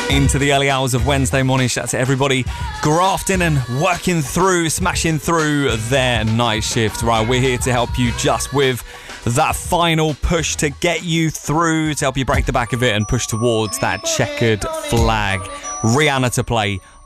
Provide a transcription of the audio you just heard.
Into the early hours of Wednesday morning. Shout out to everybody grafting and working through, smashing through their night shift. Right, we're here to help you just with that final push to get you through, to help you break the back of it and push towards that checkered flag. Rihanna to play,